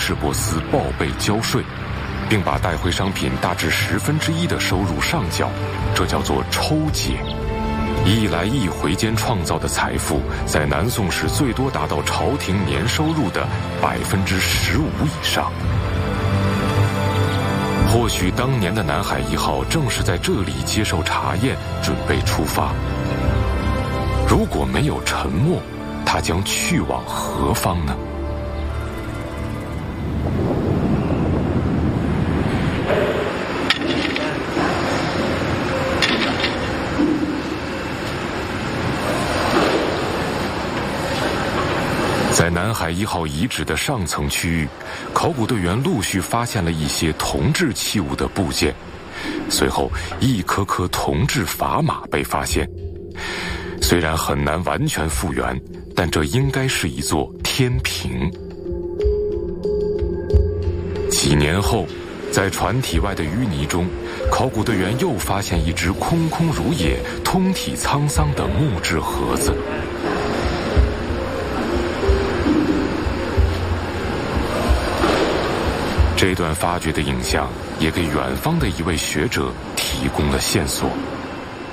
市舶司报备交税，并把带回商品大致1/10的收入上缴，这叫做抽解。一来一回间创造的财富，在南宋时最多达到朝廷年收入的15%以上。或许当年的南海1号正是在这里接受查验，准备出发。如果没有沉没，它将去往何方呢？在南海1号遗址的上层区域，考古队员陆续发现了一些铜制器物的部件，随后一颗颗铜制砝码被发现。虽然很难完全复原，但这应该是一座天平。几年后，在船体外的淤泥中，考古队员又发现一只空空如也、通体沧桑的木质盒子。这段发掘的影像也给远方的一位学者提供了线索。